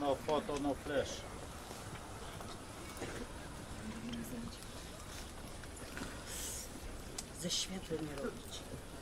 No foto, no flash. Ze światłem nie robić.